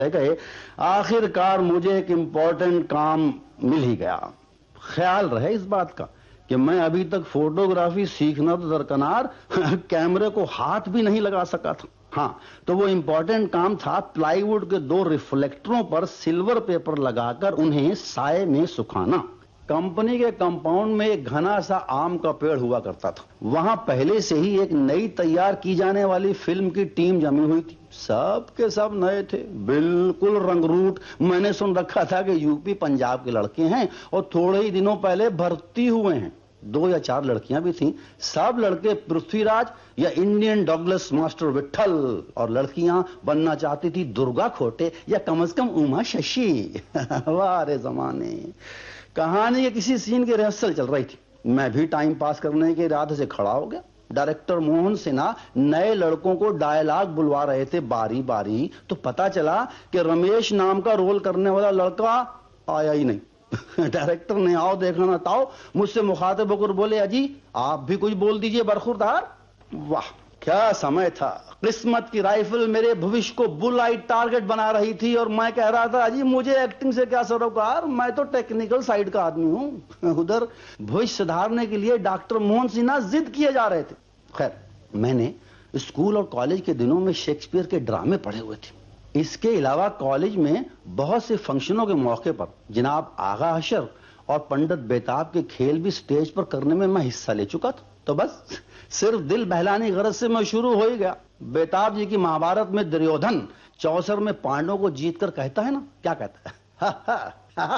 गए। आखिरकार मुझे एक इंपॉर्टेंट काम मिल ही गया। ख्याल रहे इस बात का कि मैं अभी तक फोटोग्राफी सीखना तो दरकनार कैमरे को हाथ भी नहीं लगा सका था। हाँ, तो वो इंपॉर्टेंट काम था प्लाईवुड के 2 रिफ्लेक्टरों पर सिल्वर पेपर लगाकर उन्हें साए में सुखाना। कंपनी के कंपाउंड में एक घना सा आम का पेड़ हुआ करता था। वहां पहले से ही एक नई तैयार की जाने वाली फिल्म की टीम जमी हुई थी। सब के सब नए थे, बिल्कुल रंगरूट। मैंने सुन रखा था कि यूपी पंजाब के लड़के हैं और थोड़े ही दिनों पहले भर्ती हुए हैं। 2 या 4 लड़कियां भी थीं। सब लड़के पृथ्वीराज या इंडियन डॉगलस मास्टर विट्ठल, और लड़कियां बनना चाहती थी दुर्गा खोटे या कम से कम उमा शशि। वाह रे जमाने। कहानी के किसी सीन की रिहर्सल चल रही थी। मैं भी टाइम पास करने के इरादे से खड़ा हो गया। डायरेक्टर मोहन सिन्हा नए लड़कों को डायलॉग बुलवा रहे थे बारी बारी, तो पता चला कि रमेश नाम का रोल करने वाला लड़का आया ही नहीं। डायरेक्टर ने आओ देखा ना ताओ मुझसे मुखातिब होकर बोले, अजी आप भी कुछ बोल दीजिए बरखुरदार। वाह क्या समय था। किस्मत की राइफल मेरे भविष्य को बुल आई टारगेट बना रही थी और मैं कह रहा था, अजी मुझे एक्टिंग से क्या सरोकार, मैं तो टेक्निकल साइड का आदमी हूं। उधर भविष्य सुधारने के लिए डॉक्टर मोहन सिन्हा जिद किए जा रहे थे। खैर, मैंने स्कूल और कॉलेज के दिनों में शेक्सपियर के ड्रामे पढ़े हुए थे। इसके अलावा कॉलेज में बहुत से फंक्शनों के मौके पर जनाब आगा हशर और पंडित बेताब के खेल भी स्टेज पर करने में मैं हिस्सा ले चुका था। तो बस सिर्फ दिल बहलाने की गरज से मैं शुरू हो ही गया। बेताब जी की महाभारत में दुर्योधन चौसर में पांडवों को जीतकर कहता है ना, क्या कहता है?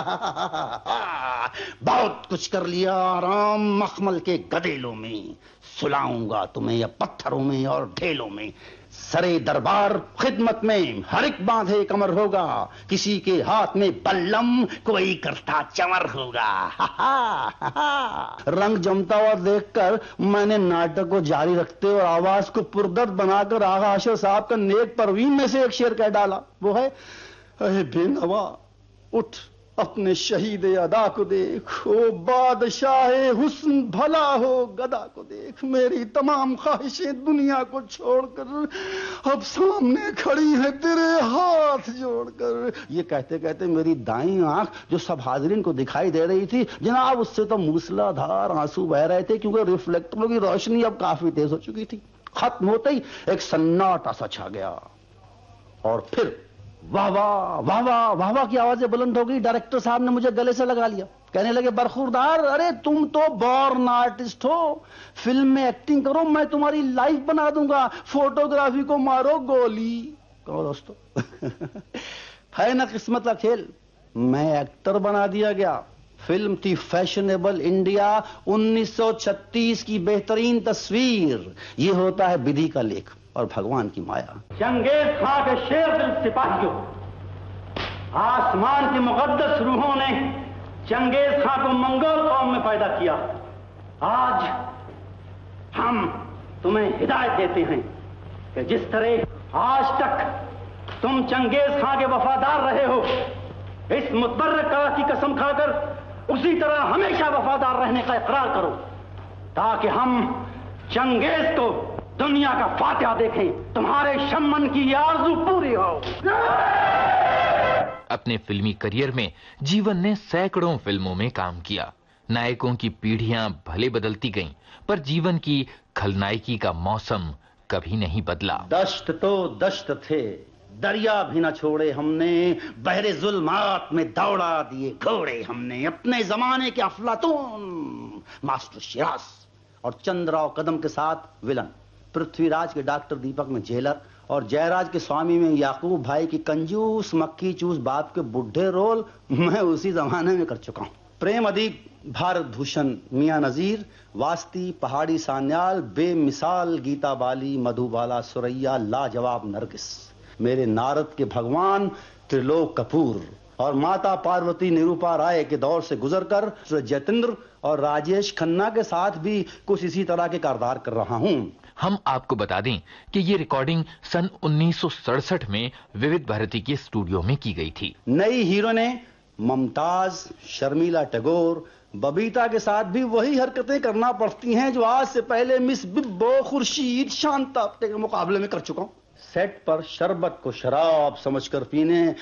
बहुत कुछ कर लिया राम मखमल के गदेलों में, सुलाऊंगा तुम्हें या पत्थरों में और ढेलों में, सरे दरबार खिदमत में हर एक बांधे कमर होगा, किसी के हाथ में बल्लम कोई करता चमर होगा। रंग जमता हुआ देखकर मैंने नाटक को जारी रखते और आवाज को पुरदर्द बनाकर आगा हशर साहब का नेक परवीन में से एक शेर कह डाला। वो है, अरे बेनवा उठ अपने शहीद अदा को देख, ओ बादशाह हुस्न भला हो गदा को देख, मेरी तमाम ख्वाहिशें दुनिया को छोड़कर अब सामने खड़ी है तेरे हाथ जोड़कर। ये कहते कहते मेरी दाईं आंख जो सब हाजरीन को दिखाई दे रही थी जनाब, उससे तो मूसलाधार आंसू बह रहे थे, क्योंकि रिफ्लेक्टरों की रोशनी अब काफी तेज हो चुकी थी। खत्म होते ही एक सन्नाटा सा छा गया और फिर वाह वाह वाह वाह वाह वाह की आवाजें बुलंद हो गई। डायरेक्टर साहब ने मुझे गले से लगा लिया, कहने लगे, बरखुरदार अरे तुम तो बॉर्न आर्टिस्ट हो, फिल्म में एक्टिंग करो, मैं तुम्हारी लाइफ बना दूंगा, फोटोग्राफी को मारो गोली। कहो दोस्तों है ना किस्मत का खेल। मैं एक्टर बना दिया गया। फिल्म थी फैशनेबल इंडिया 1936 की बेहतरीन तस्वीर। ये होता है विधि का लेख और भगवान की माया। चंगेज खां के शेर दिल सिपाहियों, आसमान की मुकद्दस रूहों ने चंगेज खां को मंगोल कौम में पैदा किया। आज हम तुम्हें हिदायत देते हैं कि जिस तरह आज तक तुम चंगेज खां के वफादार रहे हो, इस मुतबर्रका की कसम खाकर उसी तरह हमेशा वफादार रहने का इकरार करो, ताकि हम चंगेज को दुनिया का फातिहा देखें, तुम्हारे शम्मन की आरज़ू पूरी हो। अपने फिल्मी करियर में जीवन ने सैकड़ों फिल्मों में काम किया। नायकों की पीढ़ियां भले बदलती गईं, पर जीवन की खलनायकी का मौसम कभी नहीं बदला। दश्त तो दश्त थे, दरिया भी न छोड़े हमने, बहरे जुल्मात में दौड़ा दिए घोड़े हमने। अपने जमाने के अफलातून मास्टर शिराज और चंद्रराव कदम के साथ विलन, पृथ्वीराज के डॉक्टर दीपक में जेलर और जयराज के स्वामी में याकूब भाई की कंजूस मक्खी चूस बाप के बुढ़े रोल मैं उसी जमाने में कर चुका हूं। प्रेम अदीब भारत भूषण मियां नजीर, वास्ती पहाड़ी सान्याल, बेमिसाल गीता बाली, मधुबाला सुरैया, लाजवाब नरगिस, मेरे नारद के भगवान त्रिलोक कपूर और माता पार्वती निरूपा राय के दौर से गुजरकर जतेंद्र और राजेश खन्ना के साथ भी कुछ इसी तरह के किरदार कर रहा हूं। हम आपको बता दें कि ये रिकॉर्डिंग सन 1967 में विविध भारती के स्टूडियो में की गई थी। नई हीरो ने ममताज, शर्मिला टैगोर, बबीता के साथ भी वही हरकतें करना पड़ती हैं जो आज से पहले मिस बिब्बो, खुर्शीद, शांता के मुकाबले में कर चुका हूं। सेट पर शरबत को शराब समझकर पीने